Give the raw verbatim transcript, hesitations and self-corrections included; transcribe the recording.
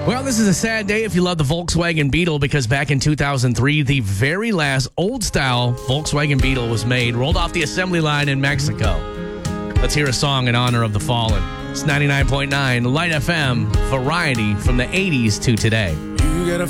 Well, this is a sad day if you love the Volkswagen Beetle, because back in two thousand three, the very last old-style Volkswagen Beetle was made, rolled off the assembly line in Mexico. Let's hear a song in honor of the fallen. It's ninety-nine point nine Light F M, variety from the eighties to today. You gotta